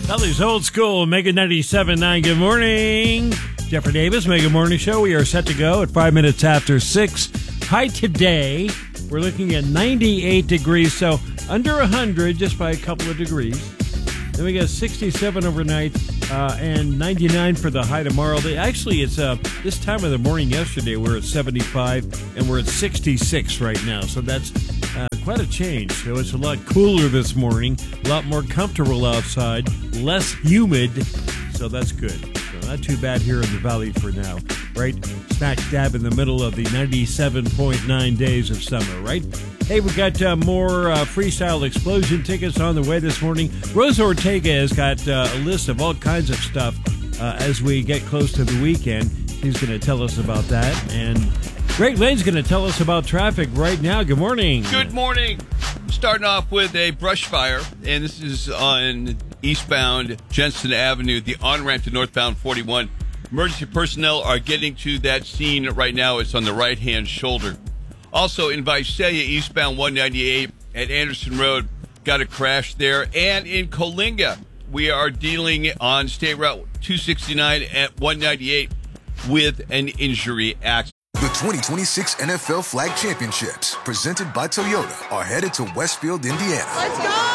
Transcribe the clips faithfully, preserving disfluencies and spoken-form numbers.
Valley's Old School, Mega ninety-seven point nine. Good morning. Jeffrey Davis, Mega Morning Show. We are set to go at five minutes after six. High today, we're looking at ninety-eight degrees, so under one hundred just by a couple of degrees. Then we got sixty-seven overnight uh, and ninety-nine for the high tomorrow. They, actually, it's uh, this time of the morning yesterday, we're at seventy-five, and we're at sixty-six right now, so that's uh, quite a change. So it's a lot cooler this morning, a lot more comfortable outside, less humid, so that's good. So not too bad here in the valley for now, right? Smack dab in the middle of the ninety-seven point nine days of summer, right? Hey, we got uh, more uh, Freestyle Explosion tickets on the way this morning. Rosa Ortega has got uh, a list of all kinds of stuff uh, as we get close to the weekend. She's going to tell us about that. And Greg Lane's going to tell us about traffic right now. Good morning. Good morning. Starting off with a brush fire, and this is on eastbound Jensen Avenue, the on-ramp to northbound forty-one. Emergency personnel are getting to that scene right now. It's on the right-hand shoulder. Also in Visalia, eastbound one ninety-eight at Anderson Road, got a crash there. And in Coalinga, we are dealing on State Route two sixty-nine at one ninety-eight with an injury accident. The twenty twenty-six N F L Flag Championships, presented by Toyota, are headed to Westfield, Indiana. Let's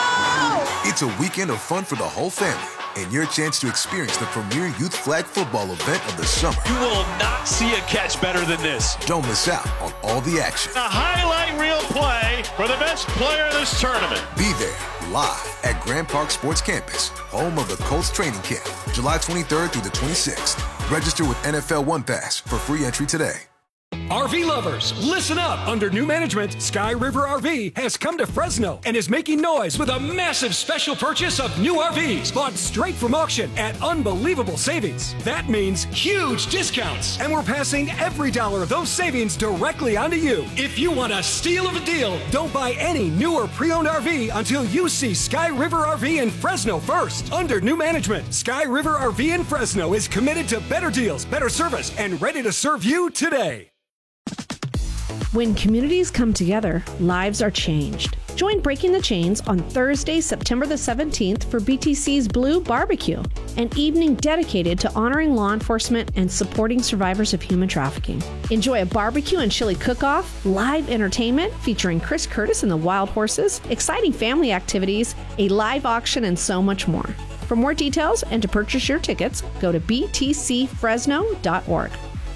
go! It's a weekend of fun for the whole family, and your chance to experience the premier youth flag football event of the summer. You will not see a catch better than this. Don't miss out on all the action. A highlight reel play for the best player in this tournament. Be there, live at Grand Park Sports Campus, home of the Colts training camp, July twenty-third through the twenty-sixth. Register with N F L One Pass for free entry today. R V lovers, listen up. Under new management, Sky River R V has come to Fresno and is making noise with a massive special purchase of new R Vs bought straight from auction at unbelievable savings. That means huge discounts, and we're passing every dollar of those savings directly onto you. If you want a steal of a deal, don't buy any new or pre-owned R V until you see Sky River R V in Fresno first. Under new management, Sky River R V in Fresno is committed to better deals, better service, and ready to serve you today. When communities come together, lives are changed. Join Breaking the Chains on Thursday, September the seventeenth for B T C's Blue Barbecue, an evening dedicated to honoring law enforcement and supporting survivors of human trafficking. Enjoy a barbecue and chili cook-off, live entertainment featuring Chris Curtis and the Wild Horses, exciting family activities, a live auction, and so much more. For more details and to purchase your tickets, go to b t c fresno dot org.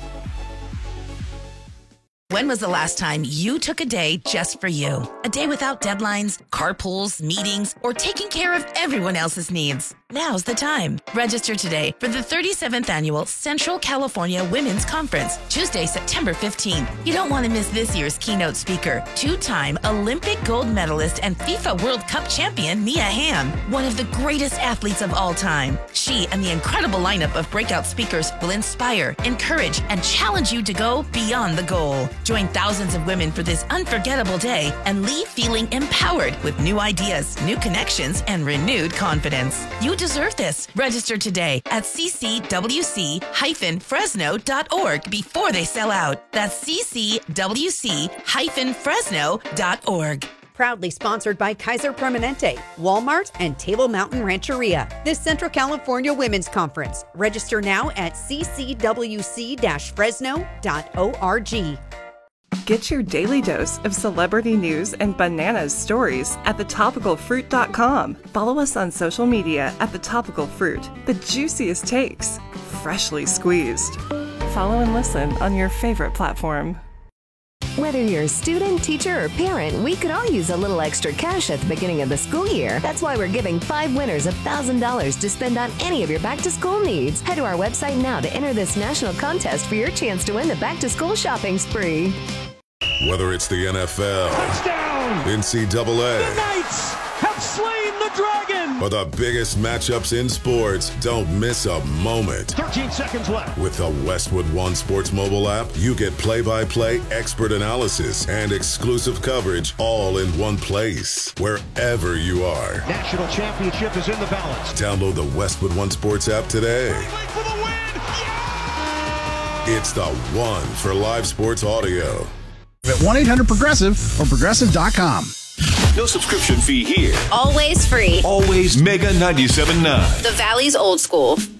When was the last time you took a day just for you? A day without deadlines, carpools, meetings, or taking care of everyone else's needs? Now's the time. Register today for the thirty-seventh Annual Central California Women's Conference, Tuesday, September fifteenth. You don't want to miss this year's keynote speaker, two-time Olympic gold medalist and FIFA World Cup champion Mia Hamm, one of the greatest athletes of all time. She and the incredible lineup of breakout speakers will inspire, encourage, and challenge you to go beyond the goal. Join thousands of women for this unforgettable day and leave feeling empowered with new ideas, new connections, and renewed confidence. You deserve this. Register today at c c w c dash fresno dot org before they sell out. That's c c w c dash fresno dot org. Proudly sponsored by Kaiser Permanente, Walmart, and Table Mountain Rancheria. This Central California Women's Conference. Register now at c c w c dash fresno dot org. Get your daily dose of celebrity news and bananas stories at the topical fruit dot com. Follow us on social media at The Topical Fruit. The juiciest takes, freshly squeezed. Follow and listen on your favorite platform. Whether you're a student, teacher, or parent, we could all use a little extra cash at the beginning of the school year. That's why we're giving five winners one thousand dollars to spend on any of your back-to-school needs. Head to our website now to enter this national contest for your chance to win the back-to-school shopping spree. Whether it's the N F L, Touchdown! N C double A, The Knights have slain the dragon! or the biggest matchups in sports, don't miss a moment. thirteen seconds left. With the Westwood One Sports mobile app, you get play-by-play expert analysis and exclusive coverage all in one place, wherever you are. National championship is in the balance. Download the Westwood One Sports app today. For the win! It's the one for live sports audio. At one eight hundred progressive or progressive dot com. No subscription fee here. Always free. Always Mega ninety-seven point nine. The Valley's old school.